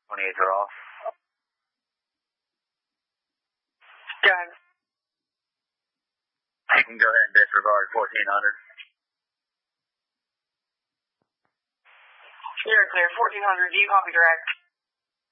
28s are off. Done. You can go ahead and disregard 1400. You're clear. 1400, do you copy direct?